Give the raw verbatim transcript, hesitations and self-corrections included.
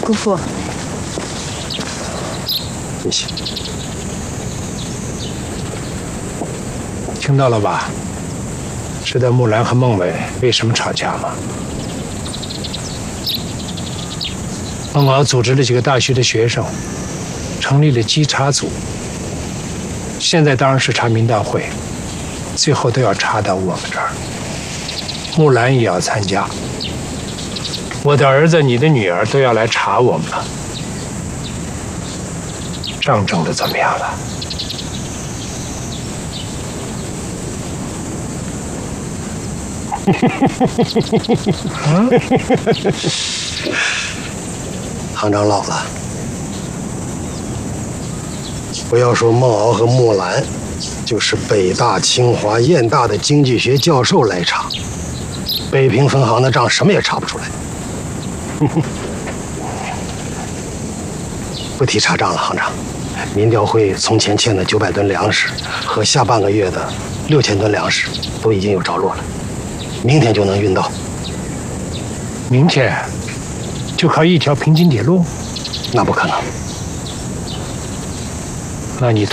姑父， 谢谢。听到了吧？知道木兰和孟伟为什么吵架吗？孟敖组织了几个大学的学生，成立了稽查组。现在当然是查明道会，最后都要查到我们这儿。木兰也要参加，我的儿子、你的女儿都要来查我们了。账整的怎么样了？ 行长老了，不要说孟敖和木兰，就是北大、清华、燕大的经济学教授来查，北平分行的账什么也查不出来。不提查账了，行长。民调会从前欠的九百吨粮食和下半个月的六千吨粮食都已经有着落了，明天就能运到。 明天就靠一条平津铁路？ 那不可能。 那你